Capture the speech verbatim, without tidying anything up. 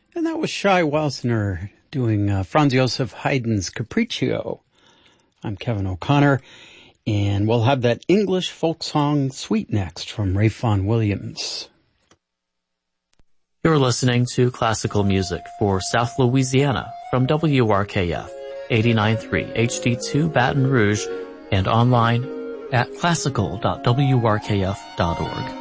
And that was Shai Wilsener doing uh, Franz Josef Haydn's Capriccio. I'm Kevin O'Connor, and we'll have that English folk song Sweet next from Ralph Vaughan Williams. You're listening to classical music for South Louisiana from W R K F eighty-nine point three H D two Baton Rouge and online at classical dot w r k f dot org.